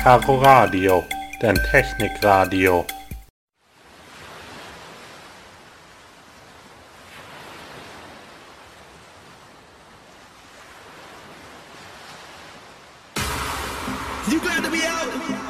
Caro Radio, dein Technikradio. You glad to be out?